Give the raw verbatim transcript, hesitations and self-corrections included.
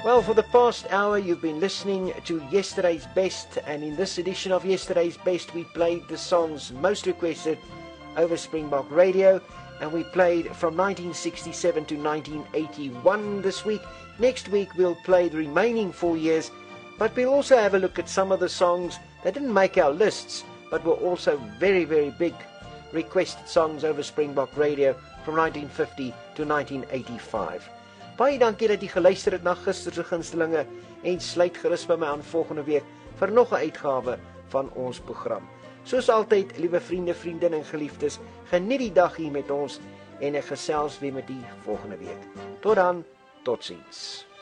Well, for the past hour you've been listening to Yesterday's Best, and in this edition of Yesterday's Best we played the songs most requested over Springbok Radio, and we played from nineteen sixty-seven to nineteen eighty-one this week. Next week we'll play the remaining four years, but we'll also have a look at some of the songs that didn't make our lists, but were also very, very big requested songs over Springbok Radio from nineteen fifty to nineteen eighty-five. Baie dankie dat jy geluister het na gister se gunstelinge en sluit gerus by my aan volgende week vir nog 'n uitgawe van ons program. Soos altyd, liewe vriende, vriendinne en geliefdes, geniet die dag hier met ons en ek gesels weer met u volgende week. Tot dan, totsiens.